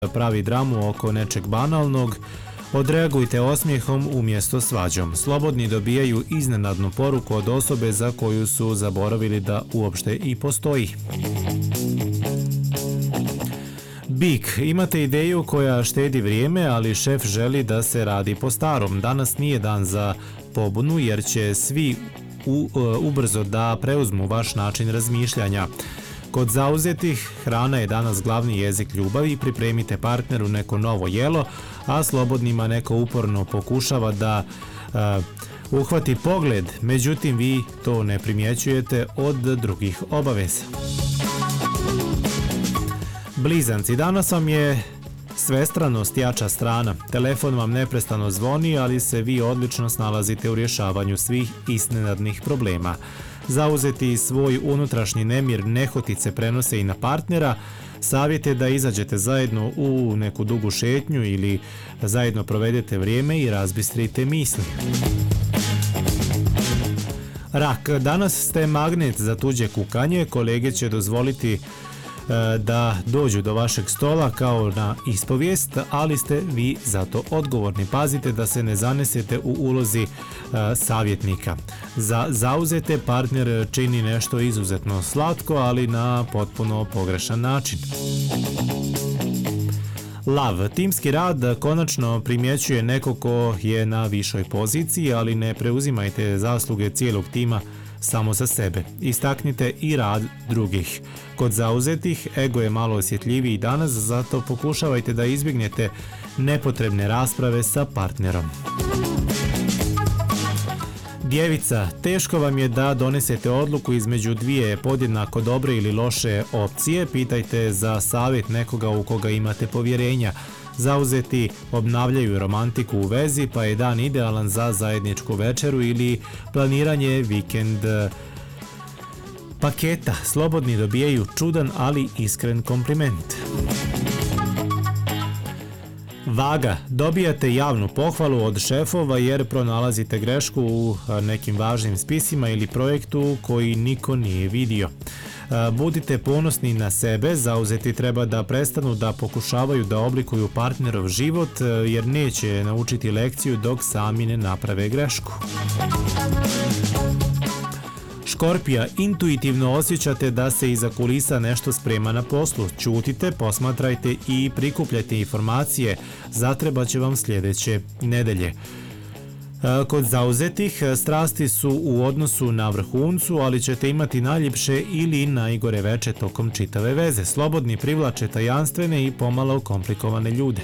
pravi dramu oko nečeg banalnog, odreagujte osmijehom umjesto svađom. Slobodni dobijaju iznenadnu poruku od osobe za koju su zaboravili da uopšte i postoji. Bik, imate ideju koja štedi vrijeme, ali šef želi da se radi po starom. Danas nije dan za pobunu jer će svi ubrzo da preuzmu vaš način razmišljanja. Kod zauzetih, hrana je danas glavni jezik ljubavi, pripremite partneru neko novo jelo, a slobodnima neko uporno pokušava da uhvati pogled, međutim vi to ne primjećujete od drugih obaveza. Blizanci, danas vam je svestranost jača strana. Telefon vam neprestano zvoni, ali se vi odlično snalazite u rješavanju svih iznenadnih problema. Zauzeti svoj unutrašnji nemir nehotice prenose i na partnera. Savjet je da izađete zajedno u neku dugu šetnju ili zajedno provedete vrijeme i razbistrite misli. Rak, danas ste magnet za tuđe kukanje, kolege će dozvoliti da dođu do vašeg stola kao na ispovijest, ali ste vi za to odgovorni. Pazite da se ne zanesete u ulozi savjetnika. Za zauzete partner čini nešto izuzetno slatko, ali na potpuno pogrešan način. Lav, timski rad konačno primjećuje neko ko je na višoj poziciji, ali ne preuzimajte zasluge cijelog tima samo za sebe. Istaknite i rad drugih. Kod zauzetih, ego je malo osjetljiviji danas, zato pokušavajte da izbjegnete nepotrebne rasprave sa partnerom. Djevica, teško vam je da donesete odluku između dvije podjednako dobre ili loše opcije. Pitajte za savjet nekoga u koga imate povjerenja. Zauzeti obnavljaju romantiku u vezi, pa je dan idealan za zajedničku večeru ili planiranje vikend paketa. Slobodni dobijaju čudan, ali iskren kompliment. Vaga, dobijate javnu pohvalu od šefova jer pronalazite grešku u nekim važnim spisima ili projektu koji niko nije vidio. Budite ponosni na sebe, zauzeti treba da prestanu da pokušavaju da oblikuju partnerov život jer neće naučiti lekciju dok sami ne naprave grešku. Škorpija, intuitivno osjećate da se iza kulisa nešto sprema na poslu. Ćutite, posmatrajte i prikupljajte informacije, zatrebat će vam sljedeće nedelje. Kod zauzetih, strasti su u odnosu na vrhuncu, ali ćete imati najljepše ili najgore veče tokom čitave veze. Slobodni privlače tajanstvene i pomalo komplikovane ljude.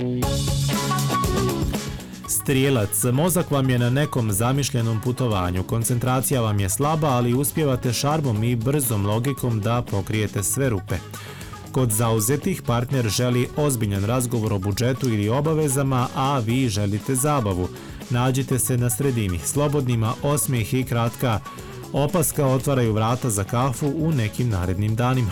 Strijelac, mozak vam je na nekom zamišljenom putovanju. Koncentracija vam je slaba, ali uspijevate šarmom i brzom logikom da pokrijete sve rupe. Kod zauzetih, partner želi ozbiljan razgovor o budžetu ili obavezama, a vi želite zabavu. Nađite se na sredini. Slobodnima osmijeh i kratka opaska otvaraju vrata za kafu u nekim narednim danima.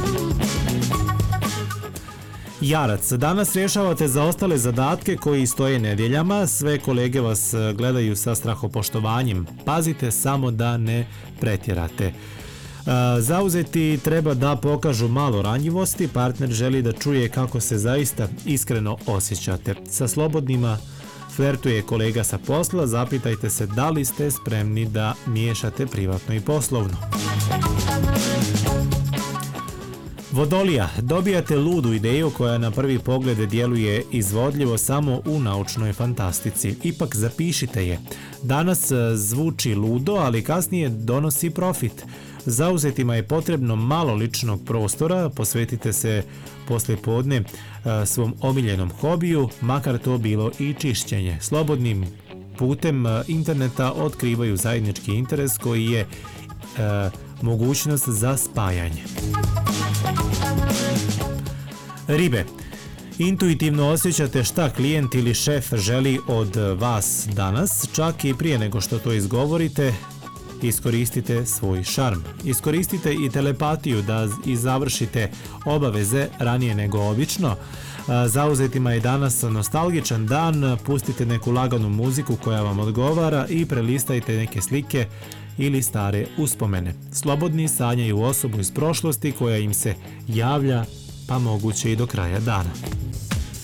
Jarac, danas rješavate zaostale zadatke koji stoje nedjeljama, sve kolege vas gledaju sa strahopoštovanjem. Pazite samo da ne pretjerate. Zauzeti treba da pokažu malo ranjivosti, partner želi da čuje kako se zaista iskreno osjećate. Sa slobodnima flertuje kolega sa posla, zapitajte se da li ste spremni da miješate privatno i poslovno. Vodolija, dobijate ludu ideju koja na prvi pogled djeluje izvodljivo samo u naučnoj fantastici. Ipak zapišite je. Danas zvuči ludo, ali kasnije donosi profit. Zauzetima je potrebno malo ličnog prostora, posvetite se poslijepodne svom omiljenom hobiju, makar to bilo i čišćenje. Slobodnim putem interneta otkrivaju zajednički interes koji je mogućnost za spajanje. Ribe, intuitivno osjećate šta klijent ili šef želi od vas danas, čak i prije nego što to izgovorite. Iskoristite svoj šarm. Iskoristite i telepatiju da i završite obaveze ranije nego obično. Zauzetima je danas nostalgičan dan, pustite neku laganu muziku koja vam odgovara i prelistajte neke slike ili stare uspomene. Slobodni sanjaju osobu iz prošlosti koja im se javlja pa moguće i do kraja dana.